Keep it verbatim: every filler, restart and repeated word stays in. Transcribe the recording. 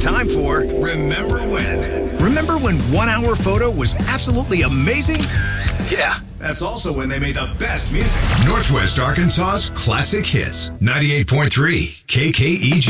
time for Remember When. Remember when One Hour Photo was absolutely amazing? Yeah, that's also when they made the best music. Northwest Arkansas's classic hits. ninety-eight point three K K E G.